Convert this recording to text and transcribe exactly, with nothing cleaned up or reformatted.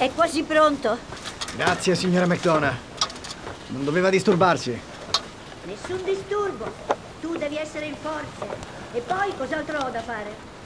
È quasi pronto. Grazie, signora McDonough. Non doveva disturbarsi. Nessun disturbo. Tu devi essere in forze. E poi cos'altro ho da fare?